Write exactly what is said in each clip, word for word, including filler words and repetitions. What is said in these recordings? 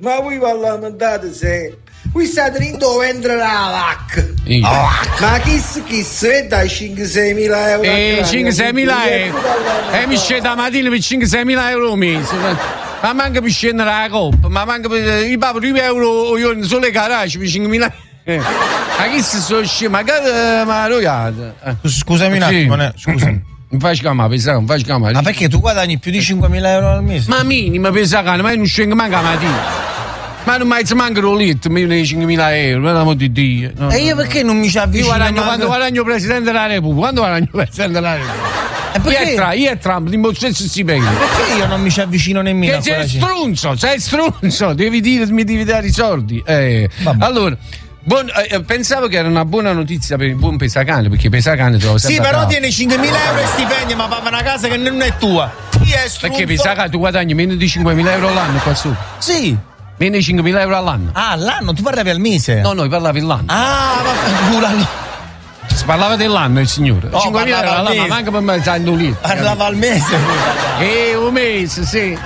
Ma voi parlamentate sempre. Qui state dentro vendere la vacca. Oh. Ma chi chi e dai cinque sei mila euro? Eh, cinque sei mila euro. E mi scende la mattina per cinque sei mila euro al mese. Ma manca per scendere la coppa, ma manca per i papi due euro io solo le garage per cinquemila euro. Ma chi si sono scemi? Ma che ma Scusami un attimo, eh, scusami. Non fai scamare, pensa, non fai scamare. Ma perché tu guadagni più di cinquemila euro al mese? Ma minima, pensa che ma non scendo manca la mattina. Ma non mai manca un litro, mi viene cinquemila euro, per l'amor di Dio. No, e io no, perché non mi ci avvicino? Io guadagno, manca... quando guadagno Presidente della Repubblica, quando guadagno Presidente della Repubblica? E perché? Io e Trump, io e Trump, di stesso stipendio. Perché io non mi ci avvicino nemmeno? Che sei strunzo, sei strunzo, devi dire, mi devi dare i soldi. Eh. Allora... Buon, eh, pensavo che era una buona notizia per il buon Pesacane, perché Pesacane trova sempre. Sì, però bravo. tieni cinquemila euro di stipendio, ma va una casa che non è tua. Io è perché Pesacane tu guadagni meno di cinquemila euro all'anno qua su? Sì. Meno di cinquemila euro all'anno. Ah, all'anno? Tu parlavi al mese? No, no, parlavi all'anno. Ah, ma si parlava dell'anno il signore. Oh, cinquemila euro all'anno, ma manca per me sai lì. Parlava al mese. Eh, un mese, sì.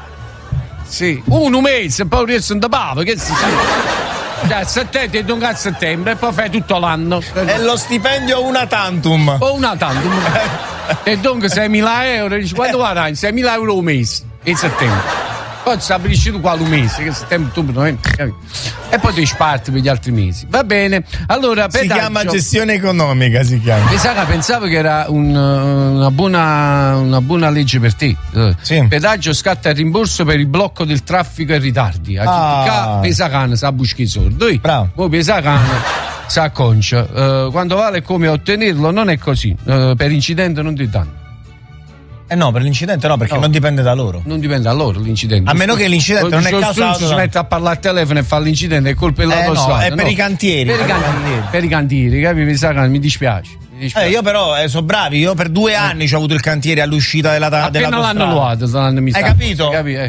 Sì, un mese, poi riesco in da pavo, che si sì. Cioè, settembre, tu a settembre e poi fai tutto l'anno. E lo stipendio una tantum. O una tantum. E dunque seimila euro, dici quanto guadagni? seimila euro un mese, in settembre. Poi stabilisci tu quale un mese, che settembre, ottobre, novembre, e poi ti sparti per gli altri mesi. Va bene. Allora, si pedaggio, chiama gestione economica, si chiama. Pesaka, pensavo che era un, una, buona, una buona legge per te. Sì. Pedaggio scatta il rimborso per il blocco del traffico e ritardi. A ah. Pesacana sa buschi sordi. Bravo. Poi Pesacana sa concia. Uh, quando vale come ottenerlo non è così. Uh, per incidente non ti danno. Eh no, per l'incidente no, perché no. non dipende da loro. Non dipende da loro l'incidente. A meno che l'incidente non è causato. Si mette a parlare al telefono e fa l'incidente, è colpa dell'autostrada. Eh no, è per no. i cantieri. Per, per i cantieri. cantieri. Per i cantieri, capi? Mi dispiace. Mi dispiace. Eh, io però eh, sono bravi, io per due anni ho avuto il cantiere all'uscita della ta- appena l'hanno annullato, l'hanno Hai capito? Capi? Eh.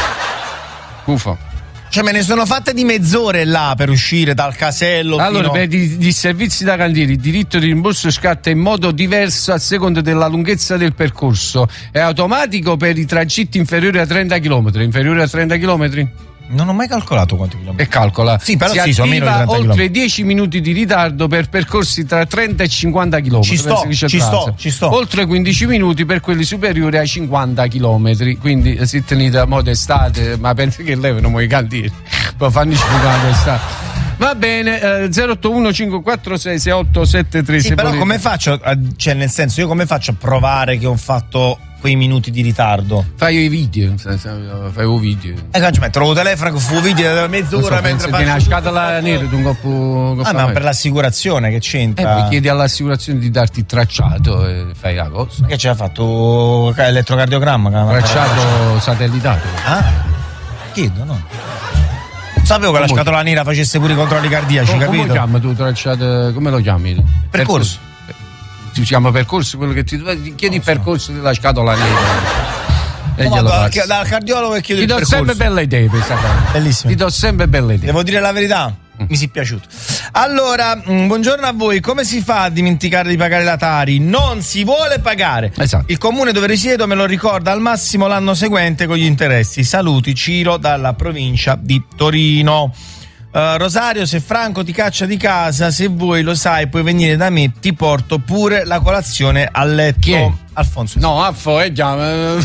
Uffa. Cioè me ne sono fatte di mezz'ore là per uscire dal casello. Allora, fino... per i servizi da cantieri il diritto di rimborso scatta in modo diverso a seconda della lunghezza del percorso. È automatico per i tragitti inferiori a trenta chilometri. Inferiori a trenta chilometri? Non ho mai calcolato quanti chilometri. E calcola. Sì, però si sì, sono meno di trenta oltre chilometri. dieci minuti di ritardo per percorsi tra trenta e cinquanta chilometri. Ci sto, ci sto, ci sto. Oltre quindici minuti per quelli superiori ai cinquanta chilometri. Quindi si tenete a modo estate, ma penso che levano mo i cantieri. Poi fanno sfugare estate. Va bene, eh, zero otto uno cinque quattro sei sei otto sette tre. Sì, però volete. Come faccio, cioè nel senso, io come faccio a provare che ho fatto quei minuti di ritardo? Fai i video, fai i video. E eh, ci metto il telefono che fu video da mezz'ora so, mentre faccio. Una scatola nera di un coppo. Ah, ma per l'assicurazione che c'entra? Eh, chiedi all'assicurazione di darti il tracciato e fai la cosa. Ma che ci ha fatto? Elettrocardiogramma? Tracciato satellitare. Ah? Chiedo, no? Sapevo che come la scatola nera facesse pure i controlli cardiaci, come, capito? Come lo chiami tu tracciato? Come lo chiami? Percorso. percorso. Si chiama percorso quello che ti chiedi il so. percorso della scatola nera. E oh, dal, dal cardiologo e chiedo ti il percorso. Ti do sempre belle idee, questa cosa. Bellissimo. Ti do sempre belle idee. Devo dire la verità? Mm. Mi si è piaciuto. Allora, mh, buongiorno a voi. Come si fa a dimenticare di pagare la Tari? Non si vuole pagare. Esatto. Il comune dove risiedo me lo ricorda al massimo l'anno seguente con gli interessi. Saluti, Ciro dalla provincia di Torino. Uh, Rosario, se Franco ti caccia di casa, se vuoi lo sai, puoi venire da me, ti porto pure la colazione a letto. Chi è? Alfonso. No, Affo, è già.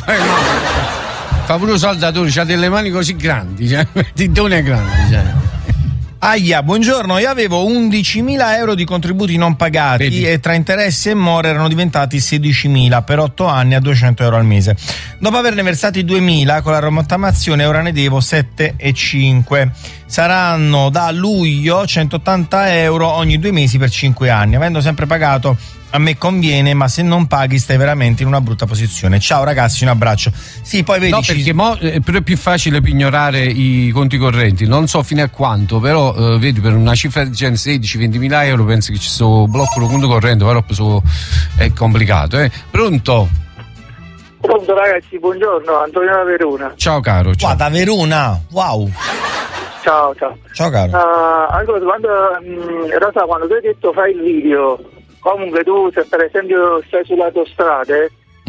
Fa pure soldatore, c'ha delle mani così grandi, cioè, titone grandi, cioè. Aia, buongiorno, io avevo undicimila euro di contributi non pagati. Vedi. E tra interessi e more erano diventati sedicimila per otto anni a duecento euro al mese. Dopo averne versati duemila con la rottamazione ora ne devo sette e cinque. Saranno da luglio centottanta euro ogni due mesi per cinque anni. Avendo sempre pagato a me conviene, ma se non paghi stai veramente in una brutta posizione. Ciao ragazzi, un abbraccio. Sì, poi vedi. No, perché mo è più facile ignorare i conti correnti. Non so fino a quanto, però eh, vedi, per una cifra di genere sedici ventimila euro penso che ci sto blocco il conto corrente, però so, è complicato. Eh. Pronto? Pronto ragazzi, buongiorno, Antonio da Verona. Ciao caro. Ciao. Qua da Verona, wow. Ciao, ciao. Ciao caro. Uh, allora, quando, mh, Rosa, quando tu hai detto fai il video, comunque tu se per esempio stai sulle autostrade,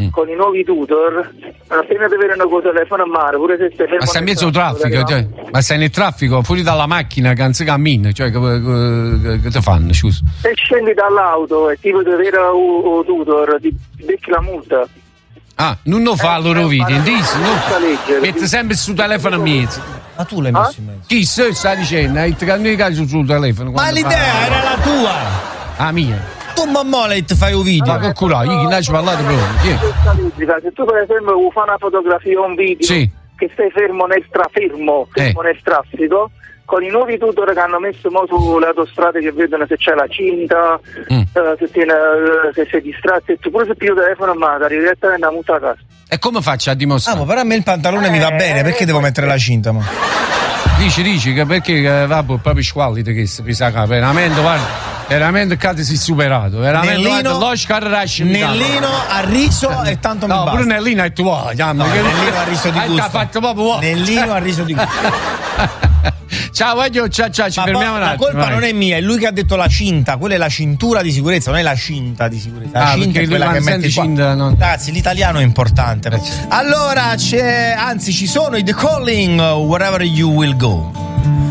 mm. con i nuovi tutor, appena ti vedono con il telefono a mare, pure se stai fermo. Ma stai in mezzo al traffico, cioè, ma stai nel traffico, fuori dalla macchina, che non si cammina, cioè che, che, che ti fanno, scusa? Se scendi dall'auto e tipo ti vedo un tutor, ti becchi la multa. Ah, non lo fa eh, loro video, dici? Mette sempre sul telefono a mezzo. Ma tu l'hai messo ah? in mezzo? Chi se sta dicendo? Hai cambiato sul telefono. Ma l'idea fa... era la tua! Ah, mia. Tu mammola ti fai un video. Ma che culo, io che ne ho parlato proprio. Se tu per esempio vuoi fare una fotografia o un video sì. che stai fermo nel strafermo, fermo eh. nel traffico, con i nuovi tutor che hanno messo mo sulle autostrade che vedono se c'è la cinta, mm. eh, se, tiene, se sei distratto, e tu pure se più telefono ma arrivi direttamente a multa a casa. E come faccio a dimostrare? Ah, ma però a me il pantalone eh, mi va bene, perché eh, devo mettere la cinta? Ma? Dici, dici che perché eh, vabbè, proprio squallito che si sa che veramente guarda, veramente cade si è superato, veramente Nellino, l'Oscar Rush Nellino a riso e tanto mi no, basta. pure Nellino è tuo, no, Nellino a riso di gusto. Fatto proprio Nellino a riso di gusto. Ciao, voglio, ciao, ciao, ci ma fermiamo un attimo. La colpa vai. Non è mia, è lui che ha detto la cinta, quella è la cintura di sicurezza, non è la cinta di sicurezza. La ah, cinta è quella che metti cinta, non... Ragazzi, l'italiano è importante. Allora c'è, anzi ci sono i The Calling, Wherever You Will Go.